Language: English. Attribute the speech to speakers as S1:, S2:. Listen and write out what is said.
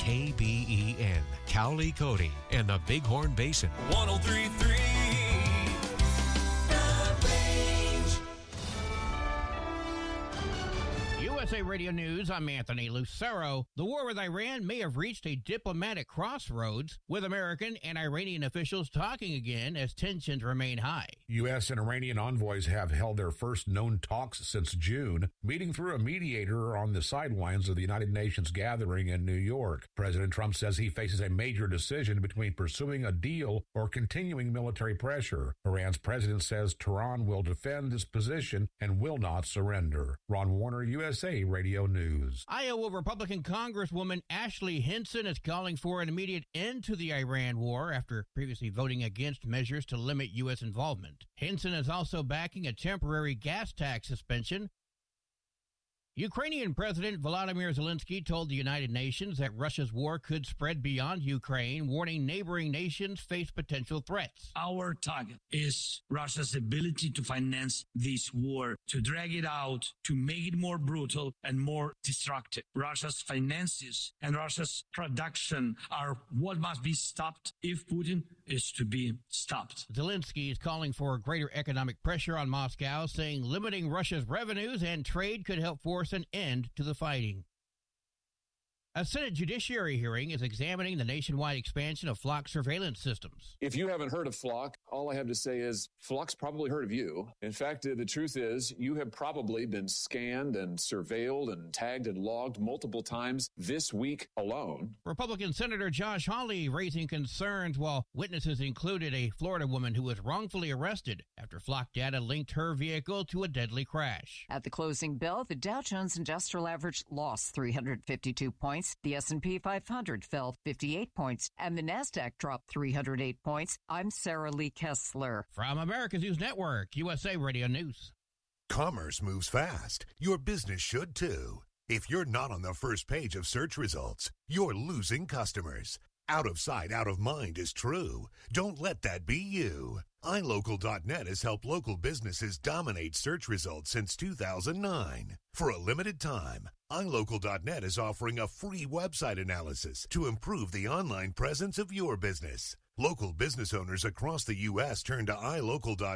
S1: KBEN, Cowley Cody, and the Bighorn Basin.
S2: 103.3
S3: USA Radio News, I'm Anthony Lucero. The war with Iran may have reached a diplomatic crossroads, with American and Iranian officials talking again as tensions remain high.
S4: U.S. and Iranian envoys have held their first known talks since June, meeting through a mediator on the sidelines of the United Nations gathering in New York. President Trump says he faces a major decision between pursuing a deal or continuing military pressure. Iran's president says Tehran will defend its position and will not surrender. Ron Warner, USA Radio News.
S3: Iowa Republican Congresswoman Ashley Hinson is calling for an immediate end to the Iran war after previously voting against measures to limit U.S. involvement. Hinson is also backing a temporary gas tax suspension. Ukrainian President Volodymyr Zelensky told the United Nations that Russia's war could spread beyond Ukraine, warning neighboring nations face potential threats.
S5: Our target is Russia's ability to finance this war, to drag it out, to make it more brutal and more destructive. Russia's finances and Russia's production are what must be stopped if Putin is to be stopped.
S3: Zelensky is calling for greater economic pressure on Moscow, saying limiting Russia's revenues and trade could help force an end to the fighting. A Senate judiciary hearing is examining the nationwide expansion of Flock surveillance systems.
S6: If you haven't heard of Flock, all I have to say is Flock's probably heard of you. In fact, the truth is you have probably been scanned and surveilled and tagged and logged multiple times this week alone.
S3: Republican Senator Josh Hawley raising concerns while witnesses included a Florida woman who was wrongfully arrested after Flock data linked her vehicle to a deadly crash.
S7: At the closing bell, the Dow Jones Industrial Average lost 352 points. The S&P 500 fell 58 points, and the Nasdaq dropped 308 points. I'm Sarah Lee Kessler.
S3: From America's News Network, USA Radio News.
S8: Commerce moves fast. Your business should too. If you're not on the first page of search results, you're losing customers. Out of sight, out of mind is true. Don't let that be you. iLocal.net has helped local businesses dominate search results since 2009. For a limited time, iLocal.net is offering a free website analysis to improve the online presence of your business. Local business owners across the U.S. turn to iLocal.net